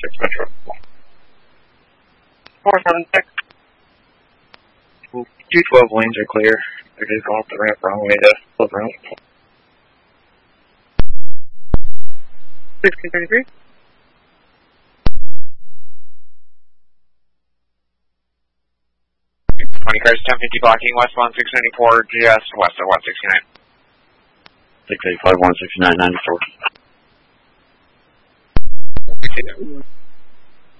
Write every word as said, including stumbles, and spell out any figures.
six Metro. four seven six. two twelve lanes are clear. They're just going up the ramp wrong way to close ramp. sixteen thirty-three. twenty cars, ten fifty blocking, westbound six ninety-four, just west of one sixty-nine. six eight five, one sixty-nine, ninety-four. sixty-nine.